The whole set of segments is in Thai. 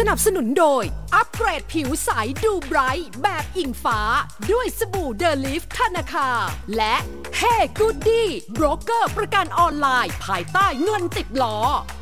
นับสนุนโดยอัปเกรดผิวใสดูไบรท์แบบอิงฟ้าด้วยสบู่เดลิฟธนาคารและเฮ้กูดดี้โบรกเกอร์ประกันออนไลน์ภายใต้เงินติดล้อ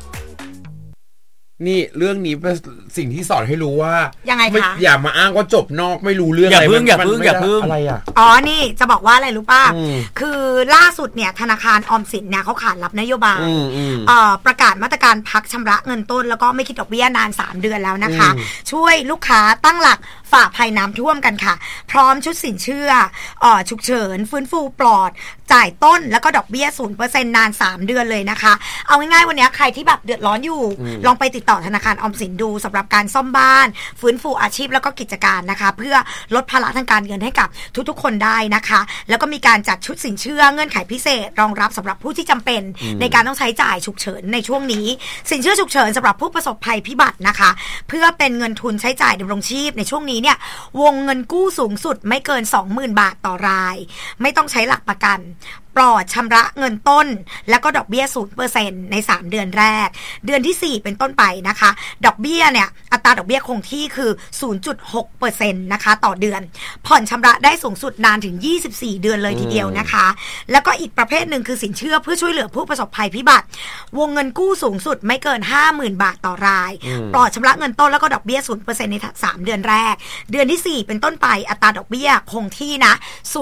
นี่เรื่องนี้เป็นสิ่งที่สอนให้รู้ว่ายังไงคะอย่ามาอ้างว่าจบนอกไม่รู้เรื่องอะไรอย่าเพิ่งอะไรอ่ะนี่จะบอกว่าอะไรรู้ป่ะคือล่าสุดเนี่ยธนาคารออมสินเนี่ยเขาขานรับนโยบายประกาศมาตรการพักชำระเงินต้นแล้วก็ไม่คิดดอกเบี้ยนาน3เดือนแล้วนะคะช่วยลูกค้าตั้งหลักฝ่าภัยน้ำท่วมกันค่ะพร้อมชุดสินเชื่อฉุกเฉินฟื้นฟูปลอดจ่ายต้นแล้วก็ดอกเบี้ย 0% นาน3เดือนเลยนะคะเอาง่ายๆวันนี้ใครที่แบบเดือดร้อนอยู่ลองไปติดต่อธนาคารออมสินดูสำหรับการซ่อมบ้านฟื้นฟูอาชีพแล้วก็กิจการนะคะเพื่อลดภาระทางการเงินให้กับทุกๆคนได้นะคะแล้วก็มีการจัดชุดสินเชื่อเงื่อนไขพิเศษรองรับสำหรับผู้ที่จำเป็นในการต้องใช้จ่ายฉุกเฉินในช่วงนี้สินเชื่อฉุกเฉินสำหรับผู้ประสบภัยพิบัตินะคะเพื่อเป็นเงินทุนใช้จ่ายดำรงชีพในช่วงนี้เนี่ยวงเงินกู้สูงสุดไม่เกิน 20,000 บาทต่อรายไม่ต้องใช้หลักประกันปลอดชำระเงินต้นแล้วก็ดอกเบี้ย 0% ใน3เดือนแรกเดือนที่4เป็นต้นไปนะคะดอกเบี้ยเนี่ยอัตราดอกเบี้ยคงที่คือ 0.6% นะคะต่อเดือนผ่อนชำระได้สูงสุดนานถึง24เดือนเลยทีเดียวนะคะแล้วก็อีกประเภทหนึ่งคือสินเชื่อเพื่อช่วยเหลือผู้ประสบภัยพิบัติวงเงินกู้สูงสุดไม่เกิน 50,000 บาทต่อรายปลอดชำระเงินต้นแล้วก็ดอกเบี้ย 0% ใน3เดือนแรกเดือนที่4เป็นต้นไปอัตราดอกเบี้ยคงที่นะ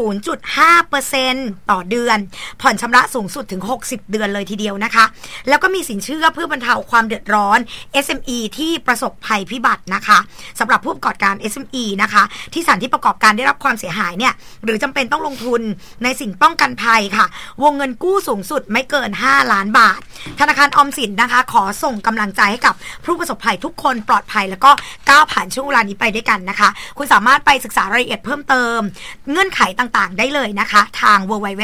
0.5% ต่อเดือนผ่อนชำระสูงสุดถึง60เดือนเลยทีเดียวนะคะแล้วก็มีสินเชื่อเพื่อบรรเทาความเดือดร้อน SME ที่ประสบภัยพิบัตินะคะสำหรับผู้ประกอบการ SME นะคะที่สถานที่ประกอบการได้รับความเสียหายเนี่ยหรือจำเป็นต้องลงทุนในสิ่งป้องกันภัยค่ะวงเงินกู้สูงสุดไม่เกิน5ล้านบาทธนาคารออมสินนะคะขอส่งกำลังใจให้กับผู้ประสบภัยทุกคนปลอดภัยแล้วก็ก้าวผ่านช่วงเวลานี้ไปด้วยกันนะคะคุณสามารถไปศึกษารายละเอียดเพิ่มเติมเงื่อนไขต่างๆได้เลยนะคะทาง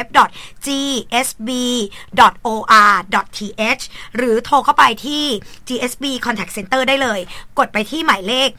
www.gsb.or.th หรือโทรเข้าไปที่ GSB Contact Center ได้เลยกดไปที่หมายเลข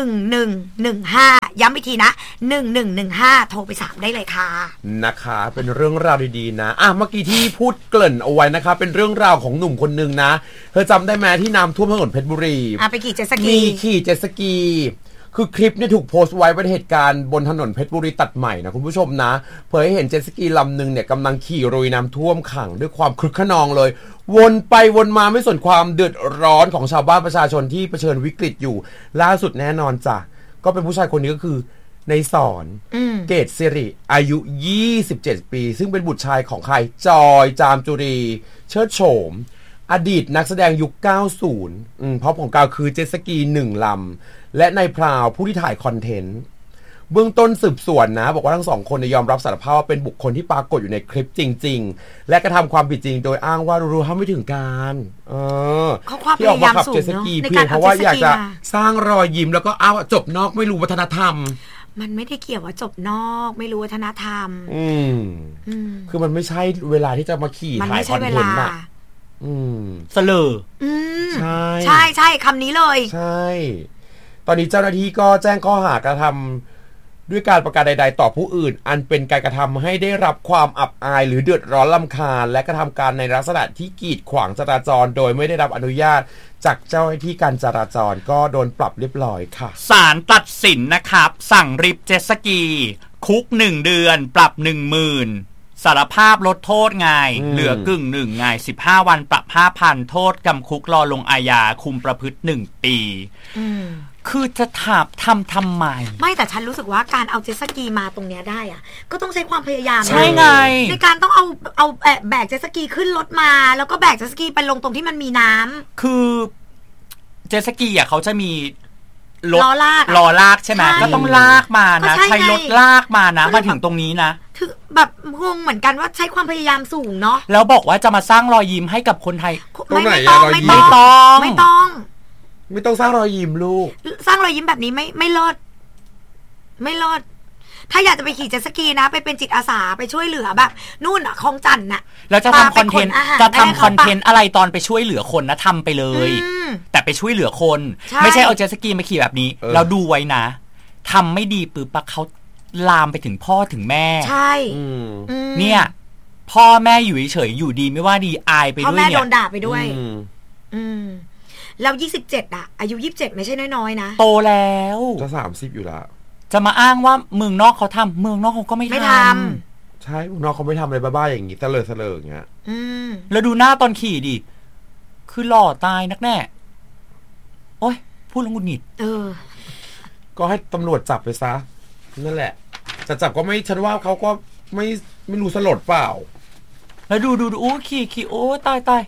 1115ย้ำอีกทีนะ1115โทรไป3ได้เลยค่ะนะคะเป็นเรื่องราวดีๆนะเมื่อกี้ที่พูดเกริ่นเอาไว้นะคะเป็นเรื่องราวของหนุ่มคนนึงนะเธอจำได้ไหมที่น้ำท่วมถนนเพชรบุรีไปขี่เจ็ตสกีมีขี่เจ็ตสกีคือคลิปเนี่ยถูกโพสต์ไว้เป็นเหตุการณ์บนถนนเพชรบุรีตัดใหม่นะคุณผู้ชมนะเผยให้เห็นเจ็ตสกีลำนึงเนี่ยกำลังขี่ลุยน้ำท่วมขังด้วยความครึกขนองเลยวนไปวนมาไม่สนความเดือดร้อนของชาวบ้านประชาชนที่เผชิญวิกฤตอยู่ล่าสุดแน่นอนจ้ะก็เป็นผู้ชายคนนี้ก็คือในสอนเกตสิริอายุ27ปีซึ่งเป็นบุตรชายของใครจอยจามจุรีเชิดโฉมอดีตนักแสดงยุค90เพราะของกาวคือเจ็ตสกี1ลำและนายพราวผู้ที่ถ่ายคอนเทนต์เบื้องต้นสืบสวนนะบอกว่าทั้งสองคนยอมรับสารภาพว่าเป็นบุคคลที่ปรากฏอยู่ในคลิปจริงๆและกระทำความผิดจริงโดยอ้างว่ารู้เท่าไม่ถึงการที่ออกมาขับเจ็ตสกีเพียงเพราะว่าอยากจะสร้างรอยยิ้มแล้วก็จบนอกไม่รู้วัฒนธรรมมันไม่ได้เกี่ยวว่าจบนอกไม่รู้วัฒนธรรมคือมันไม่ใช่เวลาที่จะมาขี่ถ่ายคอนเทนต์อะเสลอใช่คำนี้เลยใช่ตอนนี้เจ้าหน้าที่ก็แจ้งข้อหากระทำด้วยการประการใดๆต่อผู้อื่นอันเป็นการกระทำให้ได้รับความอับอายหรือเดือดร้อนรำคาญและกระทำการในลักษณะที่กีดขวางจราจรโดยไม่ได้รับอนุญาตจากเจ้าหน้าที่การจราจรก็โดนปรับเรียบร้อยค่ะศาลตัดสินนะครับสั่งริบเจ็ตสกีคุก1เดือนปรับ 10,000 สารภาพลดโทษไงเหลือกึ่งหนึ่งไง15วันปรับ 5,000 โทษจำคุกรอลงอาญาคุมประพฤติ1ปีคือจะทำไมไม่แต่ฉันรู้สึกว่าการเอาเจ็ตสกีมาตรงเนี้ยได้อะก็ต้องใช้ความพยายามใช่ไงในการต้องเอาแบกเจ็ตสกีขึ้นรถมาแล้วก็แบกเจ็ตสกีไปลงตรงที่มันมีน้ำคือเจ็ตสกีอ่ะเขาจะมีล้อลากใช่ไหมก็ต้องลากมานะใช้รถลากมานะมาถึงตรงนี้นะถือแบบงงเหมือนกันว่าใช้ความพยายามสูงเนาะแล้วบอกว่าจะมาสร้างรอยยิ้มให้กับคนไทยไม่ต้องสร้างรอยยิ้มลูกสร้างรอยยิ้มแบบนี้ไม่เลิศถ้าอยากจะไปขี่เจ็ตสกีนะไปเป็นจิตอาสาไปช่วยเหลือแบบนู่นอ่ะคลองจันทน์น่ะแล้วจะทำคอนเทนต์อะไรตอนไปช่วยเหลือคนนะทำไปเลยแต่ไปช่วยเหลือคนไม่ใช่เอาเจ็ตสกีมาขี่แบบนี้เราดูไว้นะทำไม่ดีปื๊บปะเขาลามไปถึงพ่อถึงแม่ใช่เนี่ยพ่อแม่อยู่เฉยอยู่ดีไม่ว่าดีอายไปด้วยเนี่ยพ่อแม่โดนด่าไปด้วยแล้ว27อ่ะอายุ27ไม่ใช่น้อยๆนะโตแล้วจะ30อยู่ละจะมาอ้างว่าเมืองนอกเขาทำเมืองนอกเขาก็ไม่ทำใช่เมืองนอกเขาไม่ทำอะไรบ้าๆอย่างนี้เสลออย่างเงี้ยแล้วดูหน้าตอนขี่ดิคือหล่อตายนักแน่โอ๊ยพูดแล้วหงุดหงิดก็ให้ตำรวจจับไปซะนั่นแหละจะจับก็ไม่ฉันว่าเขาก็ไม่รู้สลดเปล่าแล้วดูโอ้ขี่โอ้ตาย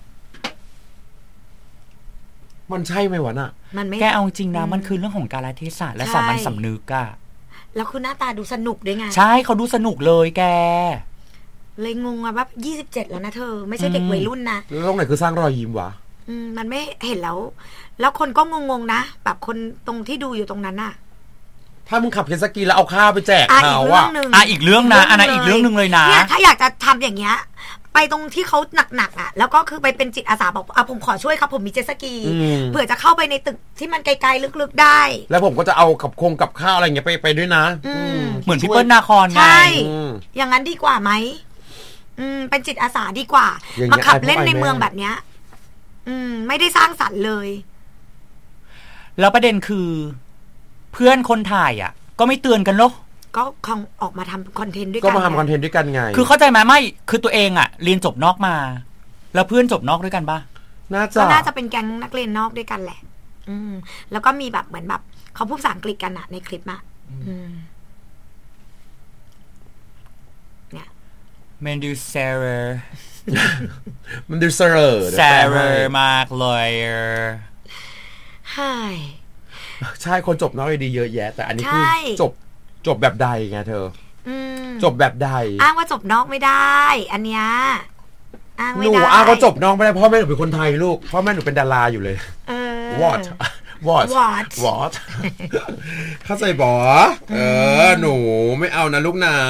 มันใช่ไหมวะน่ะมันไม่แกเอาจริงนะมันคือเรื่องของกาลเทศะและสามัญสำนึกอะแล้วคือหน้าตาดูสนุกด้วยไงใช่เขาดูสนุกเลยแกเลยงงอะว่า27แล้วนะเธอไม่ใช่เด็กวัยรุ่นนะแล้วตรงไหนคือสร้างรอยยิ้มวะมันไม่เห็นแล้วคนก็งงๆนะแบบคนตรงที่ดูอยู่ตรงนั้นน่ะถ้ามึงขับเจ็ตสกีแล้วเอาข้าวไปแจกเขาอีกเรื่องนะอันนั้นอีกเรื่องนึงเลยนะเนี่ยถ้าอยากจะทำอย่างเงี้ยไปตรงที่เขาหนักๆอ่ะแล้วก็คือไปเป็นจิตอาสาบอกผมขอช่วยครับผมมีเจ็ตสกีเผื่อจะเข้าไปในตึกที่มันไกลๆลึกๆได้แล้วผมก็จะเอากับข้าวอะไรเงี้ยไปด้วยนะเหมือนพี่เปิ้ลนาครไงใช่อย่างนั้นดีกว่าไหมเป็นจิตอาสาดีกว่ามาขับเล่นในเมืองแบบเนี้ยไม่ได้สร้างสรรค์เลยแล้วประเด็นคือเพื่อนคนถ่ายอ่ะก็ไม่เตือนกันหรอก็คงออกมาทำคอนเทนต์ด้วยกันก็มาทำคอนเทนต์ด้วยกันไงคือเข้าใจไหมไม่คือตัวเองอ่ะเรียนจบนอกมาแล้วเพื่อนจบนอกด้วยกันปะน่าจะเป็นแก๊งนักเรียนนอกด้วยกันแหละแล้วก็มีแบบเหมือนแบบเขาพูดภาษาอังกฤษกันอะในคลิปอะเนี่ยมันดูเซอร์มันดูเซอร์มากเลยใช่คนจบนอกดีเยอะแยะแต่อันนี้คือจบแบบใดไงเธอจบแบบใดอ้างว่าจบนอกไม่ได้อันเนี้ยหนูอ้างว่าจบนอกไม่ได้เพราะแม่หนูเป็นคนไทยลูกเพราะแม่หนูเป็นดาราอยู่เลย what เข้าใจบอหนูไม่เอานะลูกนะ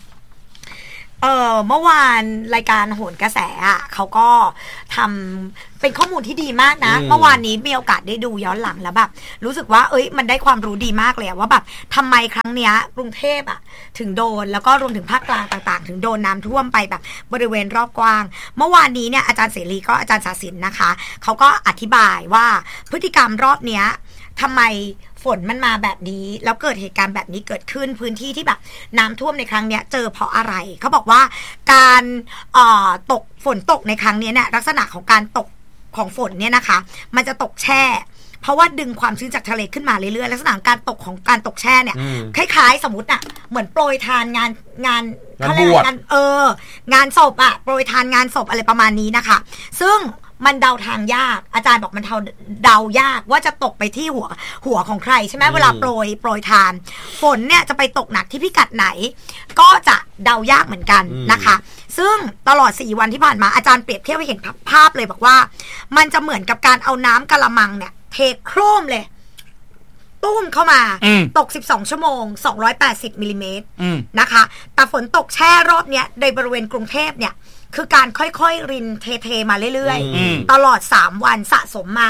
เมื่อวานรายการโหนกระแสอ่ะเขาก็ทำเป็นข้อมูลที่ดีมากนะเมื่อวานนี้มีโอกาสได้ดูย้อนหลังแล้วแบบรู้สึกว่ามันได้ความรู้ดีมากเลยว่าแบบทำไมครั้งเนี้ยกรุงเทพอ่ะถึงโดนแล้วก็รวมถึงภาคกลางต่างๆถึงโดนน้ำท่วมไปแบบบริเวณรอบกว้างเมื่อวานนี้เนี่ยอาจารย์เสรีก็อาจารย์ศาสินนะคะเขาก็อธิบายว่าพฤติกรรมรอบเนี้ยทำไมฝนมันมาแบบนี้แล้วเกิดเหตุการณ์แบบนี้เกิดขึ้นพื้นที่ที่แบบน้ำท่วมในครั้งนี้เจอเพราะอะไรเขาบอกว่าการตกฝนตกในครั้งนี้เนี่ยลักษณะของการตกของฝนเนี่ยนะคะมันจะตกแช่เพราะว่าดึงความชื้นจากทะเลขึ้นมาเรื่อยๆลักษณะการตกของการตกแช่เนี่ยคล้ายๆสมมติอ่ะเหมือนโปรยทานงานเขาเรียกว่งานศพอ่ะโปรยทานงานศพอะไรประมาณนี้นะคะซึ่งมันเดาทางยากอาจารย์บอกมันเดายากว่าจะตกไปที่หัวของใครใช่ไหมเวลาโปรยทานฝนเนี่ยจะไปตกหนักที่พิกัดไหนก็จะเดายากเหมือนกันนะคะซึ่งตลอด4วันที่ผ่านมาอาจารย์เปรียบเทียบให้เห็นภาพเลยบอกว่ามันจะเหมือนกับการเอาน้ำกะละมังเนี่ยเทโครมเลยตุ้มเข้ามาตก12ชั่วโมง280มิลลิเมตรนะคะแต่ฝนตกแช่รอบเนี้ยในบริเวณกรุงเทพเนี่ยคือการค่อยๆรินเทมาเรื่อยๆตลอด3วันสะสมมา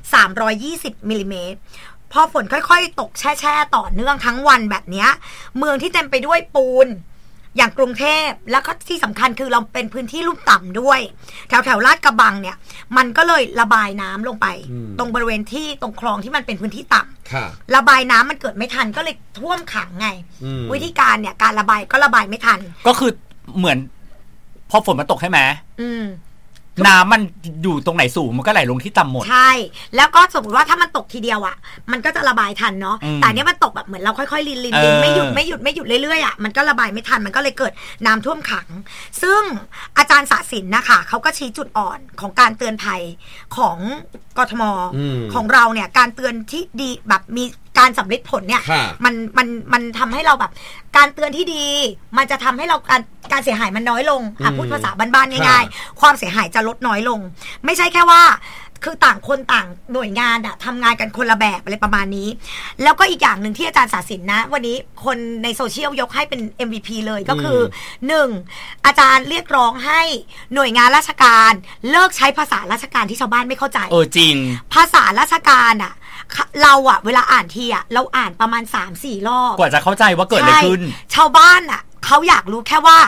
320มิลลิเมตรพอฝนค่อยๆตกแช่ต่อเนื่องทั้งวันแบบนี้เมืองที่เต็มไปด้วยปูนอย่างกรุงเทพแล้วก็ที่สำคัญคือเราเป็นพื้นที่ลุ่มต่ำด้วยแถวลาดกระบังเนี่ยมันก็เลยระบายน้ำลงไปตรงบริเวณที่ตรงคลองที่มันเป็นพื้นที่ต่ำระบายน้ำมันเกิดไม่ทันก็เลยท่วมขังไงวิธีการเนี่ยการระบายก็ระบายไม่ทันก็คือเหมือนพอฝนมันตกใช่ไหมน้ำมันอยู่ตรงไหนสูงมันก็ไหลลงที่ต่ำหมดใช่แล้วก็สมมติว่าถ้ามันตกทีเดียวอ่ะมันก็จะระบายทันเนาะแต่เนี้ยมันตกแบบเหมือนเราค่อยๆลินไม่หยุดเรื่อยๆอ่ะมันก็ระบายไม่ทันมันก็เลยเกิดน้ำท่วมขังซึ่งอาจารย์ศาสินนะคะเขาก็ชี้จุดอ่อนของการเตือนภัยของกทมของเราเนี่ยการเตือนที่ดีแบบมีการสำเร็จผลเนี่ยมันทำให้เราแบบการเตือนที่ดีมันจะทำให้เราการเสียหายมันน้อยลงพูดภาษาบ้านๆง่ายๆความเสียหายจะลดน้อยลงไม่ใช่แค่ว่าคือต่างคนต่างหน่วยงานอะทำงานกันคนละแบบอะไรประมาณนี้แล้วก็อีกอย่างหนึ่งที่อาจารย์ศาสินนะวันนี้คนในโซเชียลยกให้เป็น MVP เลยก็คือ 1. อาจารย์เรียกร้องให้หน่วยงานราชการเลิกใช้ภาษาราชการที่ชาวบ้านไม่เข้าใจจริงภาษาราชการอะเราอะเวลาอ่านทีอะเราอ่านประมาณ 3-4 รอบกว่าจะเข้าใจว่าเกิดอะไรขึ้นชาวบ้านอะเขาอยากรู้แค่ว่า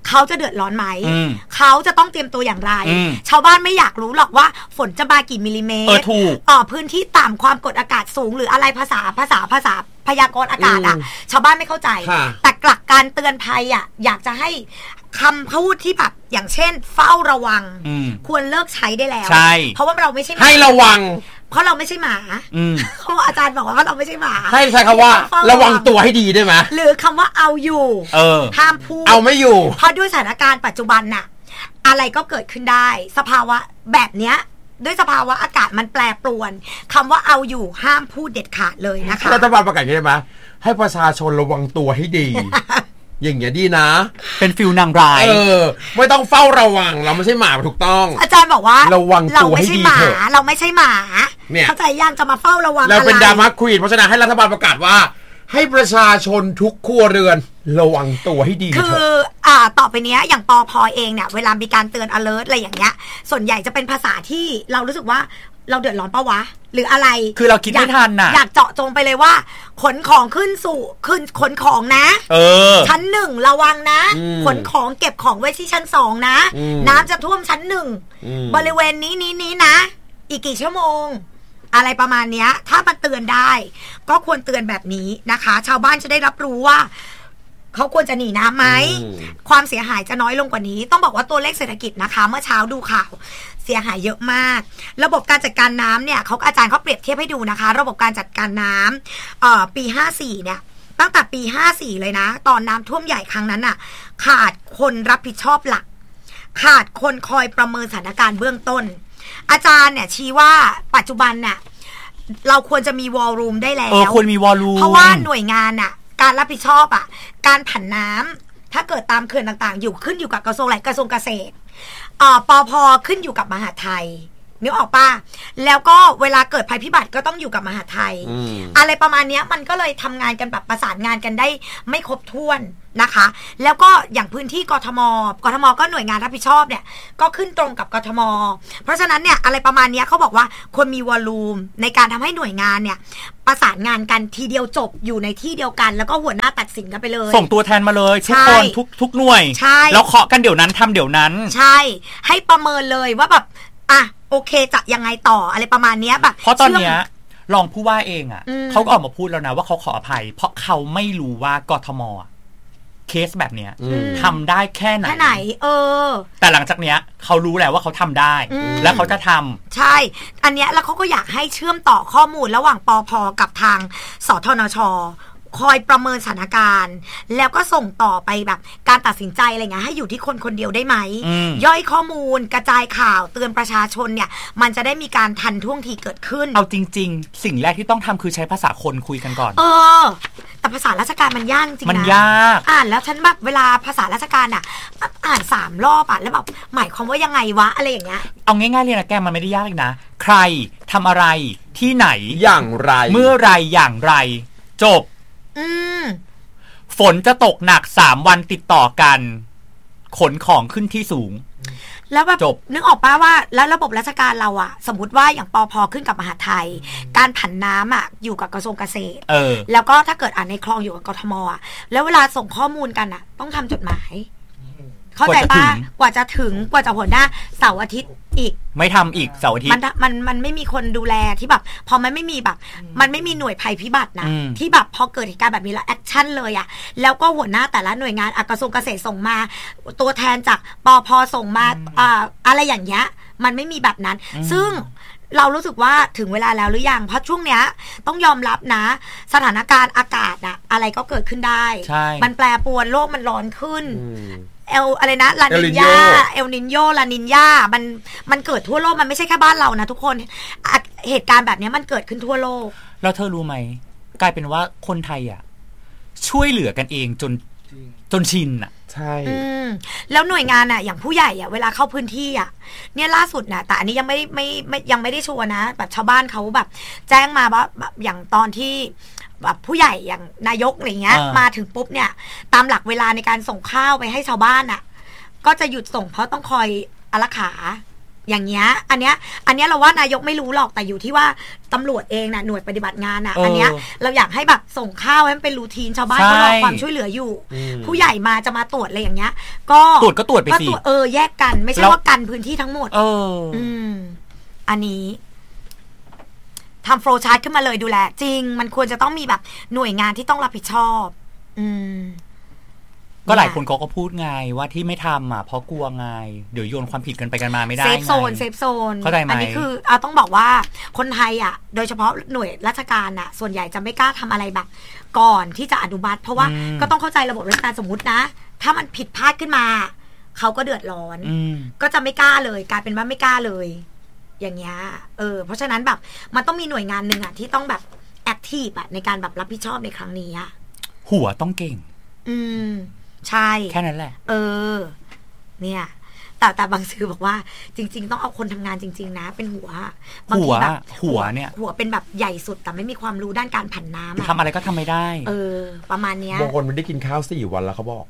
เขาจะเดือดร้อนไหมเขาจะต้องเตรียมตัวอย่างไรชาวบ้านไม่อยากรู้หรอกว่าฝนจะมากี่มิลลิเมตรถูกพื้นที่ต่ำความกดอากาศสูงหรืออะไรภาษาพยากรณ์อากาศชาวบ้านไม่เข้าใจแต่หลักการเตือนภัยอยากจะให้คำพูดที่แบบอย่างเช่นเฝ้าระวังควรเลิกใช้ได้แล้วเพราะว่าเราไม่ใช่ให้ระวังเพราะเราไม่ใช่หมาเพราะอาจารย์บอกว่าเราไม่ใช่หมาให้ใช้คำว่าระวังตัวให้ดีได้ไหมหรือคำว่าเอาอยู่ห้ามพูดเอาไม่อยู่เพราะด้วยสถานการณ์ปัจจุบันน่ะอะไรก็เกิดขึ้นได้สภาวะแบบเนี้ยด้วยสภาวะอากาศมันแปรปรวนคำว่าเอาอยู่ห้ามพูดเด็ดขาดเลยนะคะรัฐบาลประกาศใช่ไหมให้ประชาชนระวังตัวให้ดี อย่างเงี้ยดีนะเป็นฟิลนางร้ายไม่ต้องเฝ้าระวังเราไม่ใช่หมาถูกต้องอาจารย์บอกว่าระวังตัวให้ดีเถอะเราไม่ใช่หมาเข้าใจยังจะมาเฝ้าระวังเราเป็นดาร์มาควีนเพราะฉะนั้นให้รัฐบาลประกาศว่าให้ประชาชนทุกครัวเรือนระวังตัวให้ดีคือต่อไปเนี้ยอย่างปพ.เองเนี่ยเวลามีการเตือน alert อะไรอย่างเงี้ยส่วนใหญ่จะเป็นภาษาที่เรารู้สึกว่าเราเดือดร้อนปะวะหรืออะไรคือเราคิดไม่ทันน่ะอยากเจาะจงไปเลยว่าขนของขึ้นขนของนะชั้น1ระวังนะขนของเก็บของไว้ที่ชั้น2นะน้ำจะท่วมชั้น1บริเวณนี้นะอีกกี่ชั่วโมงอะไรประมาณเนี้ยถ้ามันเตือนได้ก็ควรเตือนแบบนี้นะคะชาวบ้านจะได้รับรู้ว่าเขาควรจะหนีน้ำไหมความเสียหายจะน้อยลงกว่านี้ต้องบอกว่าตัวเลขเศรษฐกิจนะคะเมื่อเช้าดูข่าวเสียหายเยอะมากระบบการจัดการน้ำเนี่ยอาจารย์เขาเปรียบเทียบให้ดูนะคะระบบการจัดการน้ำปี54เนี่ยตั้งแต่ปี54เลยนะตอนน้ำท่วมใหญ่ครั้งนั้นน่ะขาดคนรับผิดชอบหลักขาดคนคอยประเมินสถานการณ์เบื้องต้นอาจารย์เนี่ยชี้ว่าปัจจุบันน่ะเราควรจะมีวอลลุ่มได้แล้วควรมีวอลลุ่มเพราะว่าหน่วยงานน่ะการรับผิดชอบการผันน้ำถ้าเกิดตามเขื่อนต่างๆขึ้นอยู่กับกระทรวงกระทรวงเกษตรปพ.ขึ้นอยู่กับมหาดไทยนึกออกป่ะแล้วก็เวลาเกิดภัยพิบัติก็ต้องอยู่กับมหาดไทยอะไรประมาณนี้มันก็เลยทำงานกันแบบประสานงานกันได้ไม่ครบถ้วนนะคะแล้วก็อย่างพื้นที่กทมก็หน่วยงานรับผิดชอบเนี่ยก็ขึ้นตรงกับกทมเพราะฉะนั้นเนี่ยอะไรประมาณนี้เขาบอกว่าควรมีวอลลุ่มในการทำให้หน่วยงานเนี่ยประสานงานกันทีเดียวจบอยู่ในที่เดียวกันแล้วก็หัวหน้าตัดสินกันไปเลยส่งตัวแทนมาเลยทุกคนทุกหน่วยแล้วเคาะกันเดี๋ยวนั้นทำเดี๋ยวนั้นใช่ให้ประเมินเลยว่าแบบโอเคจะยังไงต่ออะไรประมาณนี้แบบเพราะตอนเนี้ยรองผู้ว่าเองเขาก็ออกมาพูดแล้วนะว่าเขาขออภัยเพราะเขาไม่รู้ว่ากทมเคสแบบเนี้ยทำได้แค่ไหนแต่หลังจากเนี้ยเขารู้แล้วว่าเขาทำได้แล้วเขาจะทำใช่อันเนี้ยแล้วเขาก็อยากให้เชื่อมต่อข้อมูลระหว่างปพ.กับทางสทนช.คอยประเมินสถานการณ์แล้วก็ส่งต่อไปแบบการตัดสินใจอะไรเงี้ยให้อยู่ที่คนคนเดียวได้ไหมย่อยข้อมูลกระจายข่าวเตือนประชาชนเนี่ยมันจะได้มีการทันท่วงทีเกิดขึ้นเอาจริงๆสิ่งแรกที่ต้องทำคือใช้ภาษาคนคุยกันก่อนแต่ภาษาราชการมันยากจริงนะมันยากอ่านแล้วฉันแบบเวลาภาษาราชการอ่าน3 รอบแล้วแบบหมายความว่ายังไงวะอะไรอย่างเงี้ยเอาง่ายๆเลยนะแกมันไม่ได้ยากเลยนะใครทำอะไรที่ไหนอย่างไรเมื่อไรอย่างไรจบฝนจะตกหนัก3 วันติดต่อกันขนของขึ้นที่สูงแล้วแบบนึกออกป่ะว่าแล้วระบบราชการเราสมมติว่าอย่างปพ.ขึ้นกับมหาดไทยการผันน้ำอยู่กับกระทรวงเกษตรแล้วก็ถ้าเกิดในคลองอยู่กับกทมแล้วเวลาส่งข้อมูลกันต้องทำจดหมายเข้าใจป่ะกว่าจะหัวหน้าเสาร์อาทิตย์อีกไม่ทำอีกเสาร์อาทิตย์มันไม่มีคนดูแลที่แบบพอมันไม่มีแบบมันไม่มีหน่วยภัยพิบัตินะที่แบบพอเกิดเหตุการณ์แบบนี้แล้วแอคชั่นเลยแล้วก็หัวหน้าแต่ละหน่วยงานกระทรวงเกษตรส่งมาตัวแทนจากปพ.ส่งมาอะไรอย่างเงี้ยมันไม่มีแบบนั้นซึ่งเรารู้สึกว่าถึงเวลาแล้วหรือยังเพราะช่วงเนี้ยต้องยอมรับนะสถานการณ์อากาศอะไรก็เกิดขึ้นได้มันแปรปรวนโลกมันร้อนขึ้นอะไรนะลานิญญาเอลนินโยลานิญญามันเกิดทั่วโลกมันไม่ใช่แค่บ้านเรานะทุกคนเหตุการณ์แบบนี้มันเกิดขึ้นทั่วโลกแล้วเธอรู้ไหมกลายเป็นว่าคนไทยช่วยเหลือกันเองจนชินใช่แล้วหน่วยงานอย่างผู้ใหญ่เวลาเข้าพื้นที่เนี่ยล่าสุดนะแต่อันนี้ยังไม่ได้ชัวร์นะแบบชาวบ้านเขาแบบแจ้งมาว่าแบบอย่างตอนที่แบบผู้ใหญ่อย่างนายกอะไรเงี้ยมาถึงปุ๊บเนี่ยตามหลักเวลาในการส่งข้าวไปให้ชาวบ้านก็จะหยุดส่งเพราะต้องคอยอารักขาอย่างเงี้ยอันเนี้ยเราว่านายกไม่รู้หรอกแต่อยู่ที่ว่าตำรวจเองน่ะหน่วยปฏิบัติงานน่ะอันเนี้ยเราอยากให้แบบส่งข้าวให้มันเป็นรูทีนชาวบ้านก็รอความช่วยเหลืออยู่ผู้ใหญ่มาจะมาตรวจอะไรอย่างเงี้ยก็ตรวจไปสิแยกกันไม่ใช่ว่ากันพื้นที่ทั้งหมดอันนี้ทำโฟล์ชาร์ตขึ้นมาเลยดูแลจริงมันควรจะต้องมีแบบหน่วยงานที่ต้องรับผิดชอบก็หลายคนเขาก็พูดไงว่าที่ไม่ทำอ่ะเพราะกลัวไงเดี๋ยวโยนความผิดกันไปกันมาไม่ได้ไงเซฟโซนเข้าใจไหมอันนี้คือต้องบอกว่าคนไทยอ่ะโดยเฉพาะหน่วยราชการอ่ะส่วนใหญ่จะไม่กล้าทำอะไรแบบก่อนที่จะอนุมัติเพราะว่าก็ต้องเข้าใจระบบราชการสมมตินะถ้ามันผิดพลาดขึ้นมาเขาก็เดือดร้อนก็จะไม่กล้าเลยกลายเป็นว่าไม่กล้าเลยอย่างเงี้ยเพราะฉะนั้นแบบมันต้องมีหน่วยงานหนึ่งอ่ะที่ต้องแบบแอคทีฟอ่ะในการแบบรับผิดชอบในครั้งนี้อ่ะหัวต้องเก่งใช่แค่นั้นแหละเนี่ยแต่บางสื่อบอกว่าจริงๆต้องเอาคนทำงานจริงๆนะเป็นหัวบางทีแบบหัวเนี่ยหัวเป็นแบบใหญ่สุดแต่ไม่มีความรู้ด้านการผันน้ำทำอะไรก็ทำไม่ได้ประมาณเนี้ยบางคนไม่ได้กินข้าว4 วันแล้วเขาบอก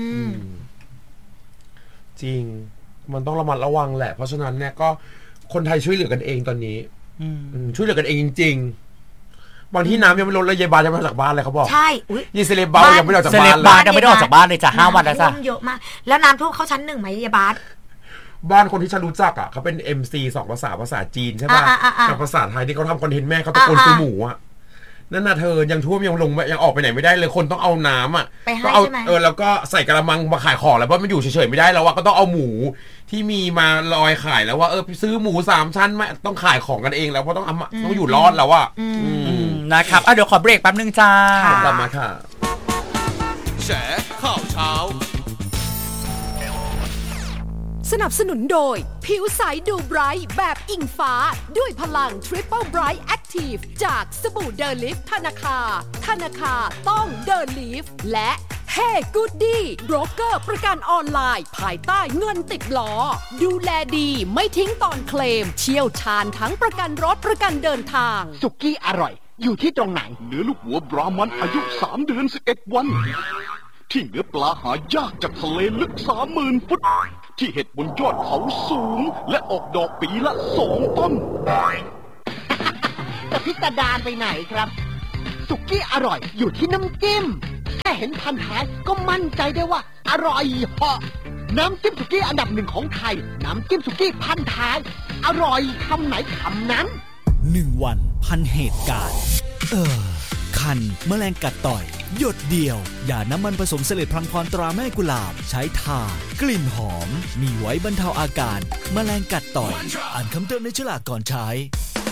จริงมันต้องระมัดระวังแหละเพราะฉะนั้นเนี่ยก็คนไทยช่วยเหลือกันเองตอนนี้ช่วยเหลือกันเองจริงๆบางที่น้ำยังไม่ลดเลยยายบาจะไม่ออกจากบ้านเลยเขาบอกใช่ยีเซเลบายังไม่ออกจากบ้านเลยยังไม่ได้ออกจากบ้านเลยจ้ะ5 วันแล้วจ้ะเยอะมากแล้วน้ำท่วมเข้าชั้น 1ไหมยายบาบ้านคนที่ฉันรู้จักอ่ะเขาเป็น MC 2 ภาษาจีนใช่ป่ะกับภาษาไทยที่เขาทำคอนเทนต์แม่เขาตะโกนซื้อหมูอ่ะนั่นน่ะเธอยังท่วมยังลงยังออกไปไหนไม่ได้เลยคนต้องเอาน้ำอ่ะก็เอาแล้วก็ใส่กระมังมาขายของแล้วเพราะมันอยู่เฉยๆไม่ได้แล้วว่าก็ต้องเอาหมูที่มีมาลอยขายแล้วว่าซื้อหมู3 ชั้นไม่ต้องขายของกันเองแล้วเพราะต้องอยู่รอดแล้วอ่ะนะครับเดี๋ยวขอเบรกแป๊บนึงจ้ากลับมาค่ะแฉข่าวเช้าสนับสนุนโดยผิวใสดูไบรท์แบบอิงฟ้าด้วยพลัง Triple Bright Active จากสบู่เดอลิฟธนาคารต้องเดอลิฟและHey Goody โบรกเกอร์ประกันออนไลน์ภายใต้เงินติดล้อดูแลดีไม่ทิ้งตอนเคลมเชี่ยวชาญทั้งประกันรถประกันเดินทางสุกี้อร่อยอยู่ที่ตรงไหนเนื้อลูกหัวบรามันอายุ3 เดือน 11 วันที่เนื้อปลาหายากจากทะเลลึก 30,000 ฟุตที่เห็ดบนยอดเขาสูงและออกดอกปีละ2 ต้นแต่พิสดารไปไหนครับสุกี้อร่อยอยู่ที่น้ำจิ้มแค่เห็นพันท้ายก็มั่นใจได้ว่าอร่อยเหาะน้ำจิ้มสุกี้อันดับ1ของไทยน้ำจิ้มสุกี้พันท้ายอร่อยคำไหนคำนั้น 1 วันพันเหตุการณ์คันแมลงกัดต่อยหยดเดียวยาน้ำมันผสมเสลดพลังพรตราแม่กุหลาบใช้ทากลิ่นหอมมีไว้บรรเทาอาการแมลงกัดต่อยอ่านคำเตือนในฉลากก่อนใช้